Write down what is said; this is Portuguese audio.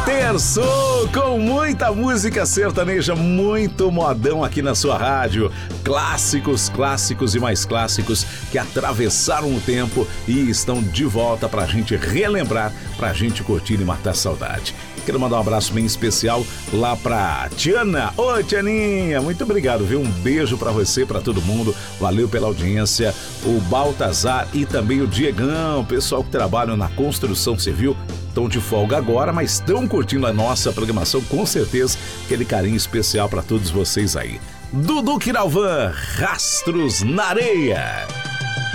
Terçou com muita música sertaneja, muito modão aqui na sua rádio. Clássicos, clássicos e mais clássicos que atravessaram o tempo e estão de volta pra gente relembrar, pra gente curtir e matar saudade. Quero mandar um abraço bem especial lá pra Tiana. Oi, Tianinha, muito obrigado, viu? Um beijo pra você, pra todo mundo. Valeu pela audiência. O Baltazar e também o Diegão, pessoal que trabalham na construção civil, estão de folga agora, mas estão curtindo a nossa programação, com certeza. Aquele carinho especial pra todos vocês aí. Dudu Quiralvan, Rastros na Areia.